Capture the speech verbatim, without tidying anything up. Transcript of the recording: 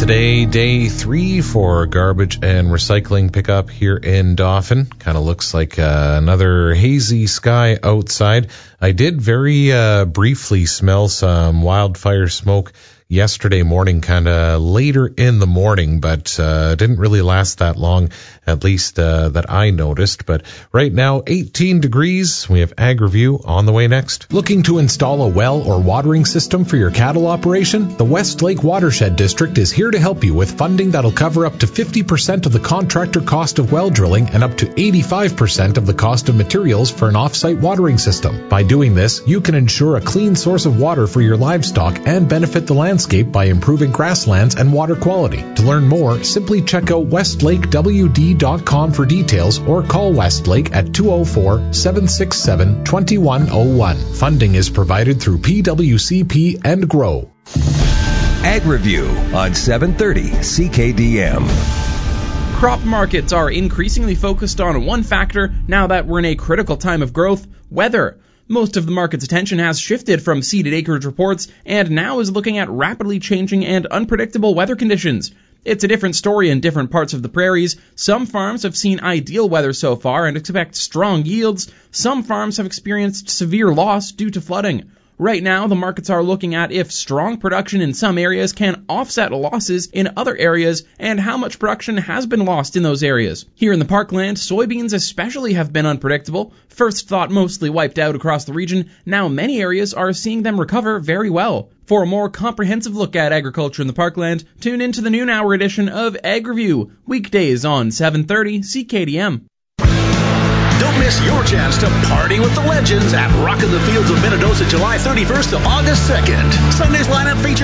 Today, day three for garbage and recycling pickup here in Dauphin. Kind of looks like uh, another hazy sky outside. I did very uh, briefly smell some wildfire smoke yesterday morning, kind of later in the morning, but uh, didn't really last that long, at least uh, that I noticed. But right now, eighteen degrees. We have Ag Review on the way next. Looking to install a well or watering system for your cattle operation? The Westlake Watershed District is here to help you with funding that'll cover up to fifty percent of the contractor cost of well drilling and up to eighty-five percent of the cost of materials for an off-site watering system. By doing this, you can ensure a clean source of water for your livestock and benefit the landscape by improving grasslands and water quality. To learn more, simply check out westlake w d dot com for details or call Westlake at two oh four, seven six seven, two one oh one. Funding is provided through P W C P and GROW. Ag Review on seven thirty C K D M. Crop markets are increasingly focused on one factor now that we're in a critical time of growth: weather. Most of the market's attention has shifted from seeded acreage reports and now is looking at rapidly changing and unpredictable weather conditions. It's a different story in different parts of the prairies. Some farms have seen ideal weather so far and expect strong yields. Some farms have experienced severe loss due to flooding. Right now, the markets are looking at if strong production in some areas can offset losses in other areas and how much production has been lost in those areas. Here in the Parkland, soybeans especially have been unpredictable. First thought mostly wiped out across the region, now many areas are seeing them recover very well. For a more comprehensive look at agriculture in the Parkland, tune into the noon hour edition of Ag Review, weekdays on seven thirty C K D M. Don't miss your chance to party with the legends at Rock in the Fields of Minnedosa, July thirty-first to August second. Sunday's lineup features